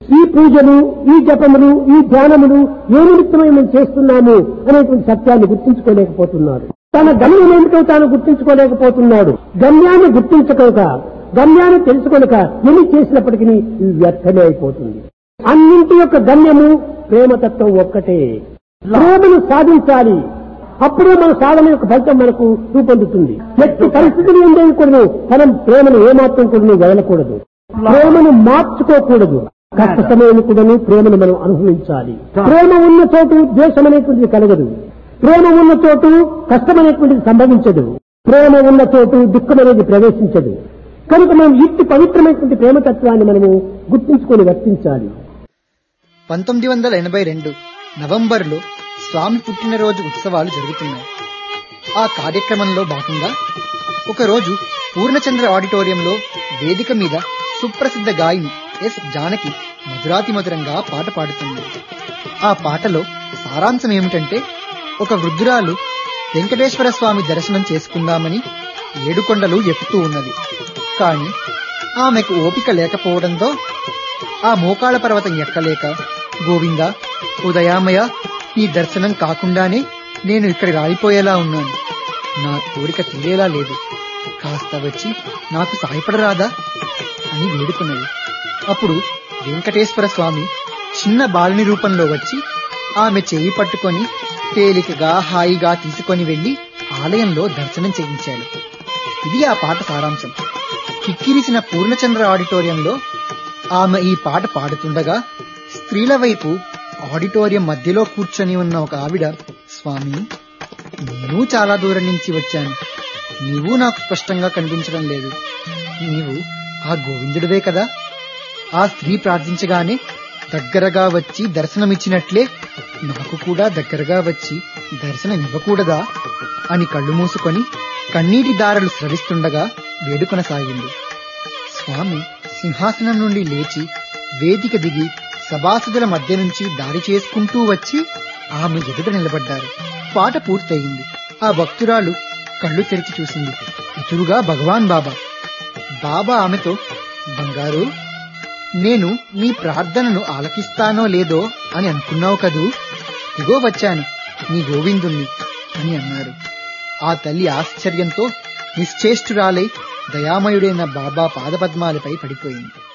ఈ పూజలు, ఈ జపములు, ఈ ధ్యానములు ఏ నిమిత్తమై మనం చేస్తున్నాము అనేటువంటి సత్యాన్ని గుర్తించుకోలేకపోతున్నారు. తన గమ్యం ఏమిటో తాను గుర్తించుకోలేకపోతున్నాడు. గమ్యాన్ని గుర్తించుకోక, గమ్యాన్ని తెలుసుకొనక ఎన్ని చేసినప్పటికీ ఇది వ్యర్థమే అయిపోతుంది. అన్నింటి యొక్క గమ్యము ప్రేమతత్వం ఒక్కటే. ప్రేమను సాధించాలి. అప్పుడే మన సాధన యొక్క ఫలితం మనకు రూపొందుతుంది. ఎట్టి పరిస్థితులు ఉండేవి కూడా మనం ప్రేమను ఏమాత్రం కూడా వదలకూడదు. ప్రేమను మార్చుకోకూడదు. కష్ట సమయం కూడా ప్రేమను మనం అనుభవించాలి. ప్రేమ ఉన్న చోటు ద్వేషం అనేటువంటిది కలగదు. ప్రేమ ఉన్న చోటు కష్టమనేటువంటిది సంభవించదు. ప్రేమ ఉన్న చోటు దుఃఖం అనేది ప్రవేశించదు. కనుక మనం ఇట్టి పవిత్రమైనటువంటి ప్రేమతత్వాన్ని మనము గుర్తించుకొని వర్తించాలి. 1982 నవంబర్లో స్వామి పుట్టినరోజు ఉత్సవాలు జరుగుతున్నాయి. ఆ కార్యక్రమంలో భాగంగా ఒకరోజు పూర్ణచంద్ర ఆడిటోరియంలో వేదిక మీద సుప్రసిద్ధ గాయని ఎస్ జానకి మధురాతి మధురంగా పాట పాడుతుంది. ఆ పాటలో సారాంశం ఏమిటంటే, ఒక వృద్ధురాలు వెంకటేశ్వర స్వామి దర్శనం చేసుకుందామని ఏడుకొండలు ఎక్కుతూ ఉన్నది. కాని ఆమెకు ఓపిక లేకపోవడంతో ఆ మోకాళ్ళ పర్వతం ఎక్కలేక, గోవిందా, ఉదయామయ, ఈ దర్శనం కాకుండానే నేను ఇక్కడ రాలిపోయేలా ఉన్నాను. నా కోరిక తీరేలా లేదు. కాస్త వచ్చి నాకు సాయపడరాదా అని వేడుకున్నది. అప్పుడు వెంకటేశ్వర స్వామి చిన్న బాలుని రూపంలో వచ్చి ఆమె చేయి పట్టుకొని తేలికగా హాయిగా తీసుకొని వెళ్లి ఆలయంలో దర్శనం చేయించాడు. ఇది ఆ పాట సారాంశం. కిక్కిరిసిన పూర్ణచంద్ర ఆడిటోరియంలో ఆమె ఈ పాట పాడుతుండగా స్త్రీల వైపు ఆడిటోరియం మధ్యలో కూర్చొని ఉన్న ఒక ఆవిడ, స్వామి, నేను చాలా దూరం నుంచి వచ్చాను. నీవు నాకు స్పష్టంగా కనిపించడం లేదు. నీవు ఆ గోవిందుడివే కదా? ఆ స్త్రీ ప్రార్థించగానే దగ్గరగా వచ్చి దర్శనమిచ్చినట్లే నాకు కూడా దగ్గరగా వచ్చి దర్శనమివ్వకూడదా అని కళ్ళు మూసుకొని కన్నీటి దారలు స్రవిస్తుండగా వేడుకొనసాగింది. స్వామి సింహాసనం నుండి లేచి వేదిక దిగి సభాసదుల మధ్య నుంచి దారి చేసుకుంటూ వచ్చి ఆమె ఎదుట నిలబడ్డారు. పాట పూర్తయింది. ఆ భక్తురాలు కళ్ళు తెరిచి చూసింది. ఎదురుగా భగవాన్ బాబా. బాబా ఆమెతో, బంగారు, నేను నీ ప్రార్థనను ఆలకిస్తానో లేదో అని అనుకున్నావు కదూ, ఇగో వచ్చాను నీ గోవిందుణ్ణి అని అన్నారు. ఆ తల్లి ఆశ్చర్యంతో నిశ్చేష్టురాలై దయామయుడైన బాబా పాదపద్మాలపై పడిపోయింది.